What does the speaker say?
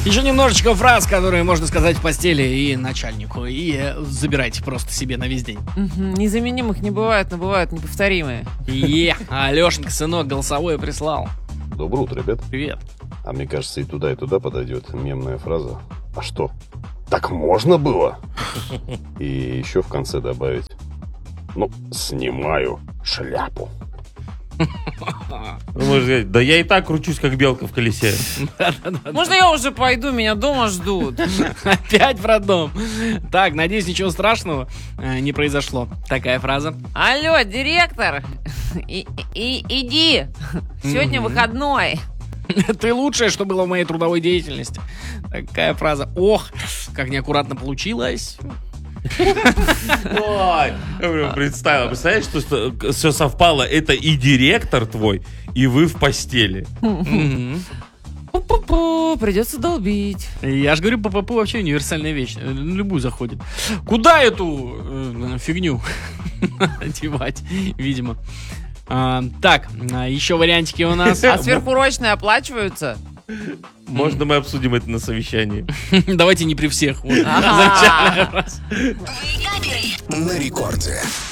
Еще немножечко фраз, которые можно сказать в постели и начальнику. И забирайте просто себе на весь день. Незаменимых не бывает, но бывают неповторимые. Алешенька, сынок, голосовое прислал. Доброе утро, ребят. Привет. А мне кажется, и туда подойдет мемная фраза. А что? Так можно было? И еще в конце добавить. Ну, снимаю шляпу. Можно сказать, да я и так кручусь, как белка в колесе. Можно я уже пойду, меня дома ждут? Опять про дом. Так, надеюсь, ничего страшного не произошло. Такая фраза. Алло, директор, иди, сегодня выходной. Ты лучшее, что было в моей трудовой деятельности. Такая фраза. Ох, как неаккуратно получилось. Ой, я прям представил. Представляешь, что все совпало? Это и директор твой, и вы в постели. Пу-пу-пу, придется долбить. Я же говорю, ППП вообще универсальная вещь. На любую заходит. Куда эту фигню одевать, видимо. Так, еще вариантики у нас. А сверхурочные оплачиваются? Можно мы обсудим это на совещании? Давайте не при всех. Вот. Ага. Замечательная фраза. На рекорде.